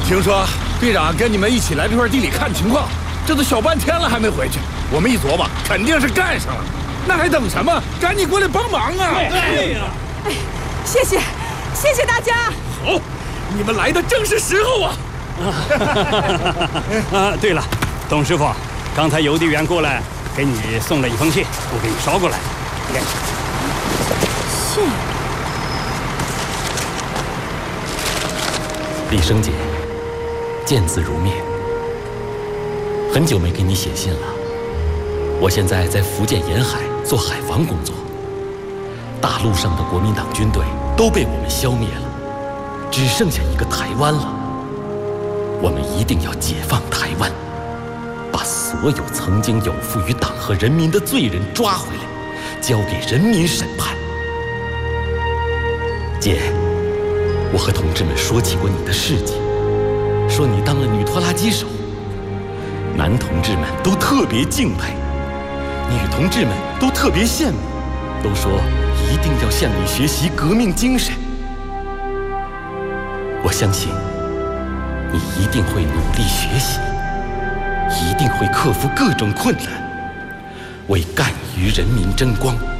听说队长跟你们一起来这块地里看情况，这都小半天了还没回去。我们一琢磨，肯定是干上了。那还等什么？赶紧过来帮忙啊！ 对呀！ 哎，谢谢大家。 好，你们来的正是时候啊！ 对了，董师傅，刚才邮递员过来给你送了一封信，我给你捎过来。 信。 李生姐，见字如面。很久没给你写信了。我现在在福建沿海做海防工作，大陆上的国民党军队都被我们消灭了，只剩下一个台湾了。我们一定要解放台湾，把所有曾经有负于党和人民的罪人抓回来，交给人民审判。姐，我和同志们说起过你的事迹，说你当了女拖拉机手，男同志们都特别敬佩，女同志们都特别羡慕，都说一定要向你学习革命精神。我相信你一定会努力学习，一定会克服各种困难，为干于人民争光。